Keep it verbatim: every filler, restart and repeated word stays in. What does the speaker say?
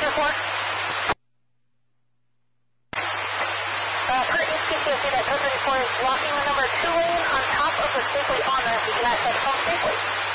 thirty-four? Uh, per H P C O C, that code thirty-four is blocking the number two lane on top of the safely on ramp. You can access home safely.